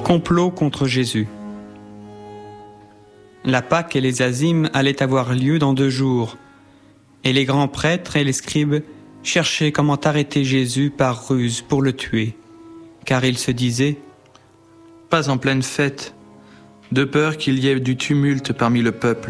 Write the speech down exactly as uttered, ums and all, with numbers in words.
Complot contre Jésus. La Pâque et les azymes allaient avoir lieu dans deux jours, et les grands prêtres et les scribes cherchaient comment arrêter Jésus par ruse pour le tuer, car ils se disaient « Pas en pleine fête, de peur qu'il y ait du tumulte parmi le peuple. »